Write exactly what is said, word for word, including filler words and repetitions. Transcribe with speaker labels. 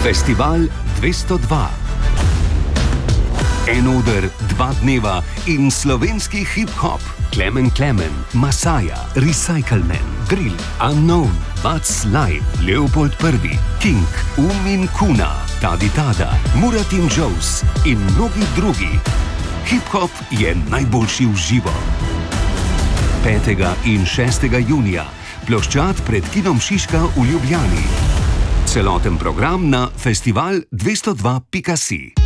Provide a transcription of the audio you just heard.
Speaker 1: Festival dvesto dva. En oder, dva dneva in slovenski hip-hop. Klemen Klemen, Masaja, Recycleman, Drill, Unknown, Vats Live, Leopold Prvi, King, Umin Kuna, Tadi Tada, Muratin Joes in mnogi drugi. Hip-hop je najboljši v živo. petega in šestega junija, ploščad pred kinom Šiška v Ljubljani. Celoten program na festival dvesto dva pika si.